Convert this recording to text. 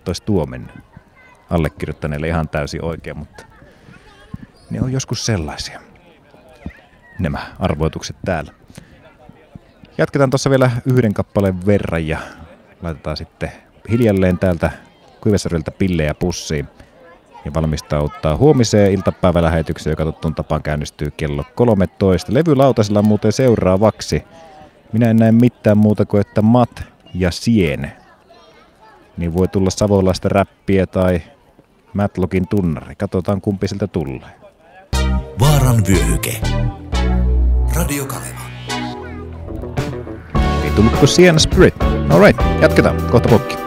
olisi tuo mennyt allekirjoittaneelle ihan täysin oikein, mutta ne on joskus sellaisia, nämä arvoitukset täällä. Jatketaan tuossa vielä yhden kappaleen verran ja laitetaan sitten hiljalleen täältä Kuivesjärveltä pillejä pussiin ja valmistauttaa huomiseen iltapäivälähetykseen, joka tuttuun tapaan käynnistyy kello 13. Levylautasella muuten seuraavaksi. Minä en näe mitään muuta kuin, että Mat ja Sien. Niin voi tulla savolaista räppiä tai Matlockin tunnari. Katsotaan kumpi siltä tulee. Vaaran vyöhyke. Radio Kaleva. Ei tullut kuin Sien Spirit. Alright, jatketaan. Kohta pokki.